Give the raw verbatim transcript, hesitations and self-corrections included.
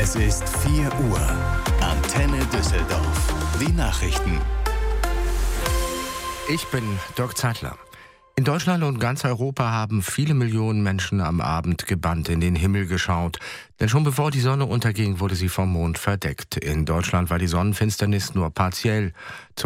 Es ist vier Uhr. Antenne Düsseldorf. Die Nachrichten. Ich bin Dirk Zeitler. In Deutschland und ganz Europa haben viele Millionen Menschen am Abend gebannt in den Himmel geschaut. Denn schon bevor die Sonne unterging, wurde sie vom Mond verdeckt. In Deutschland war die Sonnenfinsternis nur partiell.